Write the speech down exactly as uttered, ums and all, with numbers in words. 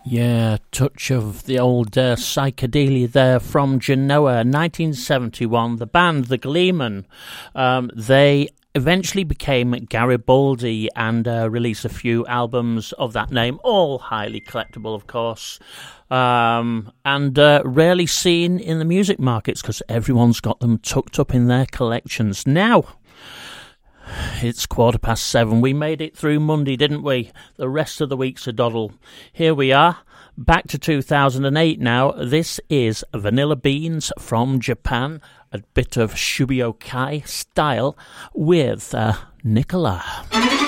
Yeah, touch of the old uh, psychedelia there from Genoa, nineteen seventy-one. The band, the Gleeman, um, they eventually became Garibaldi and uh, released a few albums of that name, all highly collectible, of course, um, and uh, rarely seen in the music markets because everyone's got them tucked up in their collections. Now, it's quarter past seven. We made it through Monday, didn't we? The rest of the week's a doddle. Here we are, back to two thousand eight now. This is Vanilla Beans from Japan, a bit of Shubio Kai style with uh, Nicola.